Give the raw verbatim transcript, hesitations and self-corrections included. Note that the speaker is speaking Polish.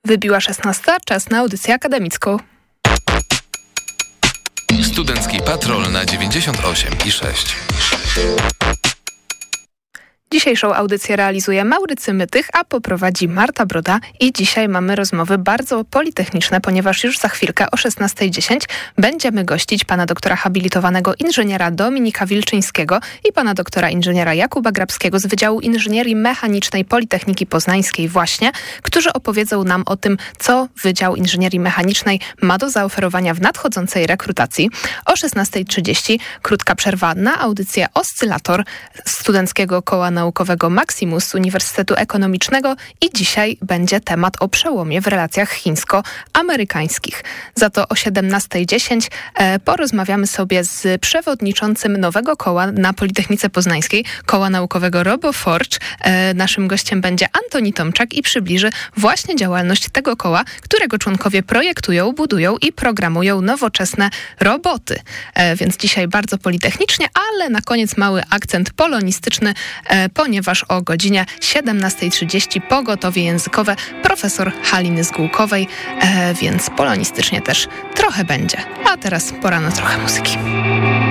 Wybiła szesnasta, czas na audycję akademicką. Studencki Patrol na dziewięćdziesiąt osiem i sześć. Dzisiejszą audycję realizuje Maurycy Mytych, a poprowadzi Marta Broda i dzisiaj mamy rozmowy bardzo politechniczne, ponieważ już za chwilkę o szesnasta dziesięć będziemy gościć pana doktora habilitowanego inżyniera Dominika Wilczyńskiego i pana doktora inżyniera Jakuba Grabskiego z Wydziału Inżynierii Mechanicznej Politechniki Poznańskiej właśnie, którzy opowiedzą nam o tym, co Wydział Inżynierii Mechanicznej ma do zaoferowania w nadchodzącej rekrutacji. O szesnasta trzydzieści krótka przerwa na audycję Oscylator Studenckiego Koła Naukowego Maximus Uniwersytetu Ekonomicznego i dzisiaj będzie temat o przełomie w relacjach chińsko-amerykańskich. Za to o siedemnasta dziesięć e, porozmawiamy sobie z przewodniczącym nowego koła na Politechnice Poznańskiej, Koła Naukowego RoboForge. E, naszym gościem będzie Antoni Tomczak i przybliży właśnie działalność tego koła, którego członkowie projektują, budują i programują nowoczesne roboty. E, więc dzisiaj bardzo politechnicznie, ale na koniec mały akcent polonistyczny, e, ponieważ o godzinie siedemnasta trzydzieści pogotowie językowe profesor Haliny Zgółkowej, e, więc polonistycznie też trochę będzie. A teraz pora na trochę muzyki.